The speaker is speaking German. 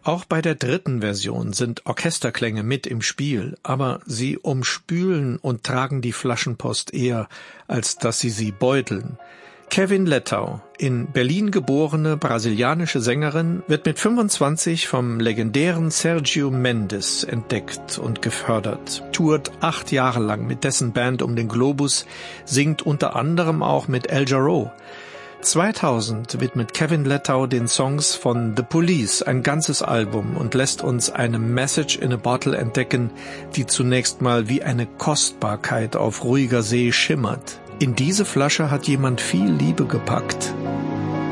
Auch bei der dritten Version sind Orchesterklänge mit im Spiel, aber sie umspülen und tragen die Flaschenpost eher, als dass sie beuteln. Kevin Lettau, in Berlin geborene brasilianische Sängerin, wird mit 25 vom legendären Sergio Mendes entdeckt und gefördert, tourt 8 Jahre lang mit dessen Band um den Globus, singt unter anderem auch mit El Jarreau. 2000 widmet Kevin Lettau den Songs von The Police ein ganzes Album und lässt uns eine Message in a Bottle entdecken, die zunächst mal wie eine Kostbarkeit auf ruhiger See schimmert. In diese Flasche hat jemand viel Liebe gepackt.